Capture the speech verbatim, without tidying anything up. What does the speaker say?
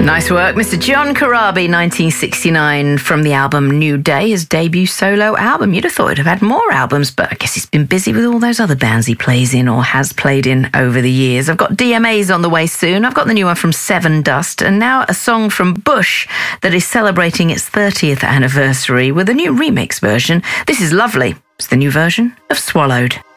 Nice work, Mister John Corabi, nineteen sixty-nine, from the album New Day, his debut solo album. You'd have thought he'd have had more albums, but I guess he's been busy with all those other bands he plays in or has played in over the years. I've got D M As on the way soon. I've got the new one from Seven Dust, and now a song from Bush that is celebrating its thirtieth anniversary with a new remix version. This is lovely. It's the new version of Swallowed.